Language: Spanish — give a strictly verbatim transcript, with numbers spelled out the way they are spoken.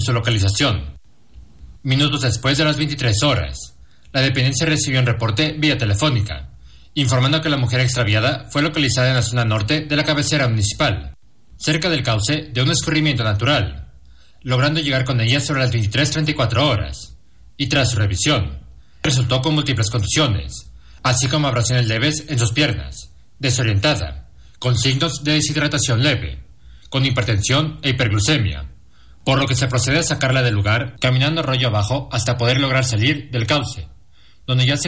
su localización. Minutos después de las veintitrés horas, la dependencia recibió un reporte vía telefónica, informando que la mujer extraviada fue localizada en la zona norte de la cabecera municipal, cerca del cauce de un escurrimiento natural, logrando llegar con ella sobre las veintitrés treinta y cuatro horas, y tras su revisión, resultó con múltiples contusiones, así como abrasiones leves en sus piernas, desorientada, con signos de deshidratación leve, con hipertensión e hiperglucemia, por lo que se procede a sacarla del lugar caminando arroyo abajo hasta poder lograr salir del cauce, donde ya se